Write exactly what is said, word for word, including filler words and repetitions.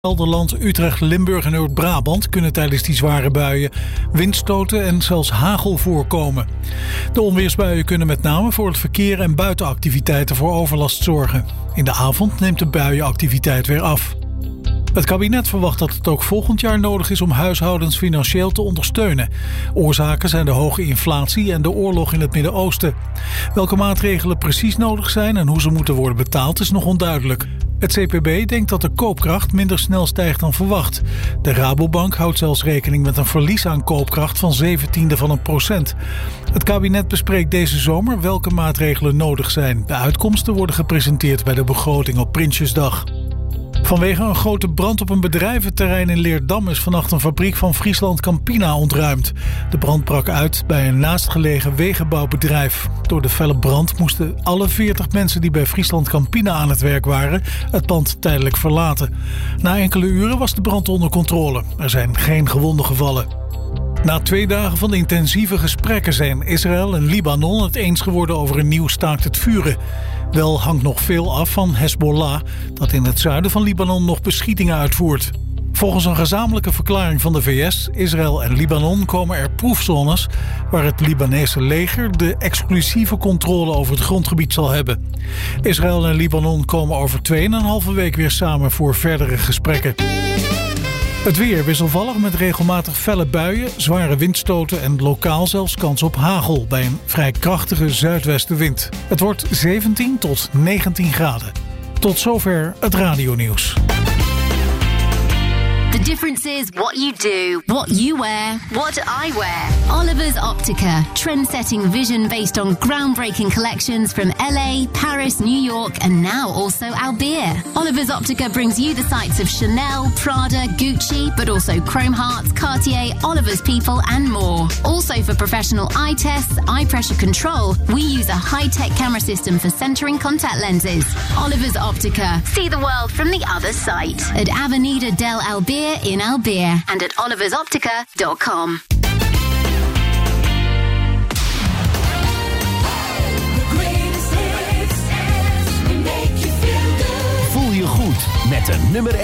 Gelderland, Utrecht, Limburg en Noord-Brabant kunnen tijdens die zware buien windstoten en zelfs hagel voorkomen. De onweersbuien kunnen met name voor het verkeer en buitenactiviteiten voor overlast zorgen. In de avond neemt de buienactiviteit weer af. Het kabinet verwacht dat het ook volgend jaar nodig is om huishoudens financieel te ondersteunen. Oorzaken zijn de hoge inflatie en de oorlog in het Midden-Oosten. Welke maatregelen precies nodig zijn en hoe ze moeten worden betaald is nog onduidelijk. Het C P B denkt dat de koopkracht minder snel stijgt dan verwacht. De Rabobank houdt zelfs rekening met een verlies aan koopkracht van zeventiende van een procent. Het kabinet bespreekt deze zomer welke maatregelen nodig zijn. De uitkomsten worden gepresenteerd bij de begroting op Prinsjesdag. Vanwege een grote brand op een bedrijventerrein in Leerdam is vannacht een fabriek van Friesland Campina ontruimd. De brand brak uit bij een naastgelegen wegenbouwbedrijf. Door de felle brand moesten alle veertig mensen die bij Friesland Campina aan het werk waren het pand tijdelijk verlaten. Na enkele uren was de brand onder controle. Er zijn geen gewonden gevallen. Na twee dagen van intensieve gesprekken zijn Israël en Libanon het eens geworden over een nieuw staakt het vuren. Wel hangt nog veel af van Hezbollah, dat in het zuiden van Libanon nog beschietingen uitvoert. Volgens een gezamenlijke verklaring van de V S, Israël en Libanon komen er proefzones waar het Libanese leger de exclusieve controle over het grondgebied zal hebben. Israël en Libanon komen over tweeënhalve week weer samen voor verdere gesprekken. Het weer wisselvallig met regelmatig felle buien, zware windstoten en lokaal zelfs kans op hagel bij een vrij krachtige zuidwestenwind. Het wordt zeventien tot negentien graden. Tot zover het radionieuws. The difference is what you do, what you wear, what I wear. Oliver's Optica, trend-setting vision based on groundbreaking collections from L A, Paris, New York, and now also Albeer. Oliver's Optica brings you the sights of Chanel, Prada, Gucci, but also Chrome Hearts, Cartier, Oliver's People, and more. Also for professional eye tests, eye pressure control, we use a high-tech camera system for centering contact lenses. Oliver's Optica. See the world from the other side. At Avenida del Albeer in Albeer and at olivers optica dot com. Voel je goed met de nummer